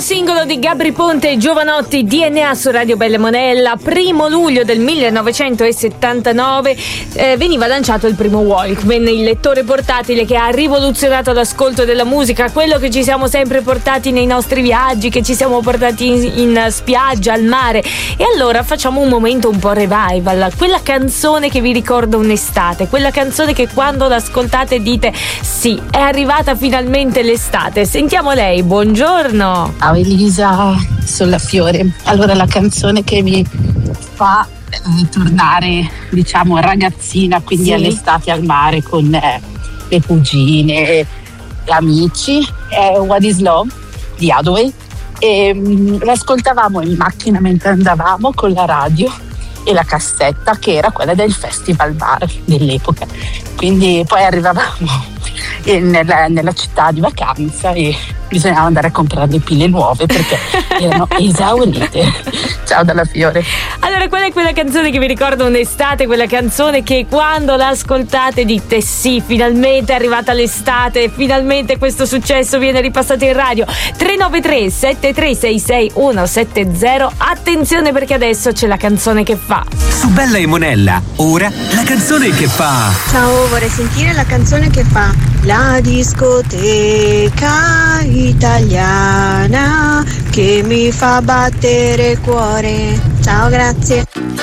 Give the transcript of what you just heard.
singolo di Gabry Ponte e Giovanotti, DNA su Radio Bella Monella. 1 luglio del 1979 veniva lanciato il primo Walkman, il lettore portatile che ha rivoluzionato l'ascolto della musica, quello che ci siamo sempre portati nei nostri viaggi, che ci siamo portati in spiaggia, al mare. E allora facciamo un momento un po' revival, quella canzone che vi ricorda un'estate, quella canzone che quando l'ascoltate dite sì, è arrivata finalmente l'estate. Sentiamo lei, buongiorno. Ciao Elisa, Sollafiore. Allora, la canzone che mi fa tornare, diciamo, ragazzina, quindi sì, all'estate al mare con le cugine, amici, è What is Love di Hathaway. E l'ascoltavamo in macchina mentre andavamo con la radio e la cassetta, che era quella del Festival Bar dell'epoca. Quindi poi arrivavamo nella città di vacanza e bisognava andare a comprare le pile nuove perché erano esaurite. Ciao dalla Fiore. Allora, qual è quella canzone che vi ricorda un'estate, quella canzone che quando l'ascoltate dite sì, finalmente è arrivata l'estate, finalmente questo successo viene ripassato in radio? 393 7366 170. Attenzione, perché adesso c'è la canzone che fa. Su Bella e Monella, ora la canzone che fa. Ciao, vorrei sentire la canzone che fa la discoteca italiana che mi fa battere il cuore. Ciao, grazie.